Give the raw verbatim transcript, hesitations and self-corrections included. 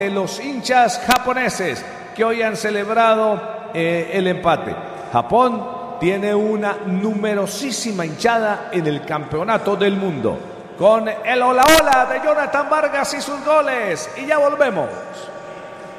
los hinchas japoneses que hoy han celebrado eh, el empate. Japón tiene una numerosísima hinchada en el campeonato del mundo. Con el hola hola de Jonathan Vargas y sus goles. Y ya volvemos.